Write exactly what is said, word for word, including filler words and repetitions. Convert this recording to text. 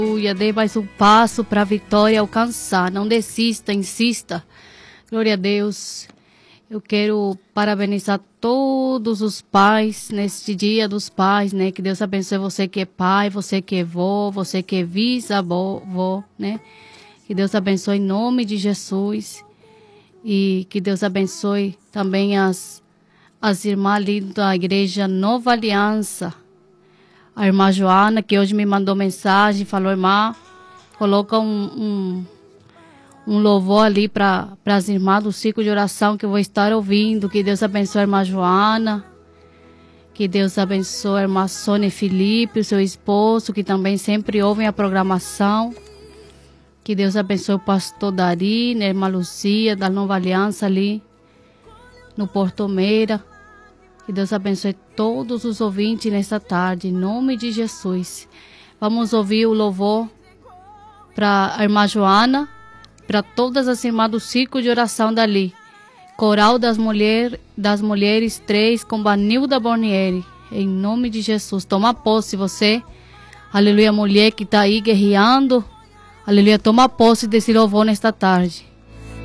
Aleluia, dê mais um passo para a vitória alcançar. Não desista, insista. Glória a Deus. Eu quero parabenizar todos os pais neste dia dos pais, né? Que Deus abençoe você que é pai, você que é vô, você que é bisavó, né? Que Deus abençoe em nome de Jesus. E que Deus abençoe também as, as irmãs ali da igreja Nova Aliança. A irmã Joana, que hoje me mandou mensagem, falou, irmã, coloca um... um um louvor ali para as irmãs do ciclo de oração que eu vou estar ouvindo. Que Deus abençoe a irmã Joana. Que Deus abençoe a irmã Sônia Felipe, o seu esposo, que também sempre ouvem a programação. Que Deus abençoe o pastor Dari, a irmã Lucia, da Nova Aliança ali no Porto Meira. Que Deus abençoe todos os ouvintes nesta tarde, em nome de Jesus. Vamos ouvir o louvor para a irmã Joana, para todas as irmãs do ciclo de oração dali. Coral das, mulher, das Mulheres três com Vanilda Bornieri. Em nome de Jesus. Toma posse você. Aleluia, mulher que está aí guerreando. Aleluia, toma posse desse louvor nesta tarde.